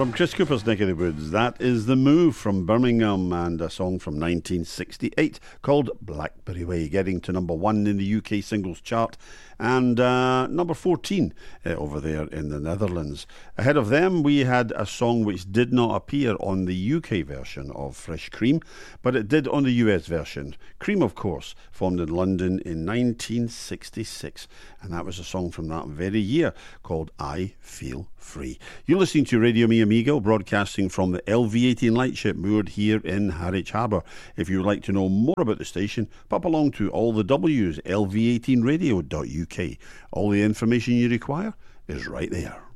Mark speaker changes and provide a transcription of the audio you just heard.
Speaker 1: From Chris Cooper's neck of the woods, that is The Move from Birmingham, and a song from 1968 called Blackberry Way, getting to number 1 in the UK singles chart and number 14 over there in the Netherlands. Ahead of them, we had a song which did not appear on the UK version of Fresh Cream, but it did on the US version. Cream, of course, formed in London in 1966, and that was a song from that very year called I Feel Free. You're listening to Radio Mi Amigo, broadcasting from the LV18 lightship moored here in Harwich Harbour. If you would like to know more about the station, pop along to all the W's, lv18radio.uk. All the information you require is right there.